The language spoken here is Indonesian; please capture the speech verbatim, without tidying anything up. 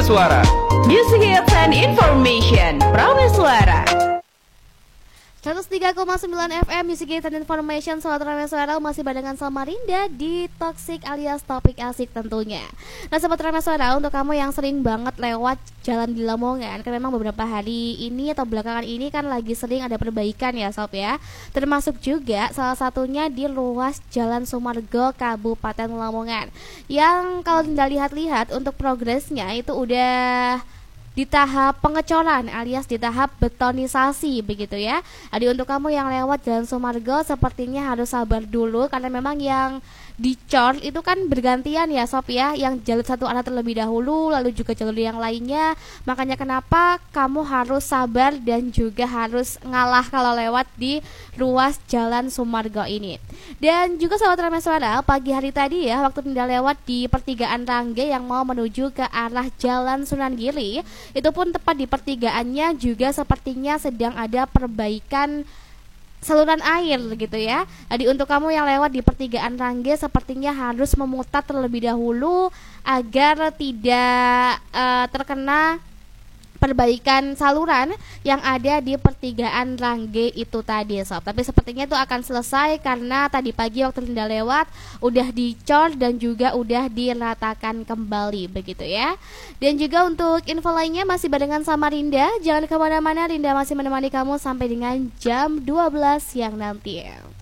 Prameswara. Music hits and information. Prameswara. seratus tiga koma sembilan F M Music Hits and Information. Sobat Prameswara masih barengan Samarinda di Toxic alias topik asik tentunya. Nah Sobat Prameswara, untuk kamu yang sering banget lewat jalan di Lamongan, kan memang beberapa hari ini atau belakangan ini kan lagi sering ada perbaikan ya Sob ya. Termasuk juga salah satunya di ruas Jalan Sumargo Kabupaten Lamongan, yang kalau Dinda lihat-lihat untuk progresnya itu udah di tahap pengecoran alias di tahap betonisasi begitu ya. Jadi untuk kamu yang lewat Jalan Sumargo sepertinya harus sabar dulu, karena memang yang dicor itu kan bergantian ya Sob ya, yang jalur satu arah terlebih dahulu lalu juga jalur yang lainnya. Makanya kenapa kamu harus sabar dan juga harus ngalah kalau lewat di ruas Jalan Sumargo ini. Dan juga Sobat Prameswara, pagi hari tadi ya waktu Dinda lewat di pertigaan Rangge yang mau menuju ke arah Jalan Sunan Giri, itu pun tepat di pertigaannya juga sepertinya sedang ada perbaikan saluran air gitu ya. Jadi untuk kamu yang lewat di pertigaan Rangge sepertinya harus memutar terlebih dahulu agar tidak uh, terkena perbaikan saluran yang ada di pertigaan Rangge itu tadi Sob. Tapi sepertinya itu akan selesai karena tadi pagi waktu Dinda lewat udah dicor dan juga udah diratakan kembali begitu ya. Dan juga untuk info lainnya masih barengan sama Rinda. Jangan kemana-mana, Rinda masih menemani kamu sampai dengan jam dua belas siang nanti.